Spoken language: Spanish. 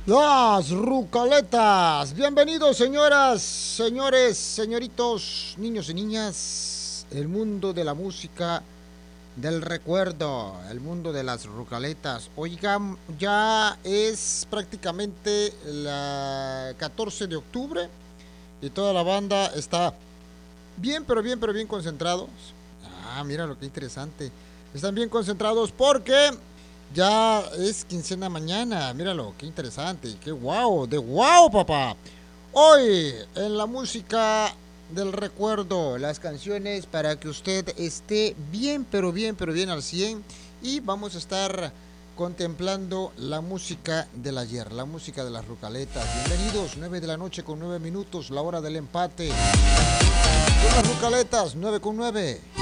Las Rucaletas. Bienvenidos, señoras, señores, señoritos, niños y niñas. El mundo de la música, del recuerdo, el mundo de las Rucaletas. Oigan, ya es prácticamente la 14 de octubre y toda la banda está bien, pero bien concentrados. Ah, mira lo que interesante. Están bien concentrados porque ya es quincena mañana. Míralo, qué interesante. Qué guau, de guau, papá. Hoy en la música del recuerdo, las canciones para que usted esté bien, pero bien al 100. Y vamos a estar contemplando la música del ayer, la música de las Rucaletas. Bienvenidos, 9 de la noche con 9 minutos, la hora del empate. Son las Rucaletas, 9 con 9.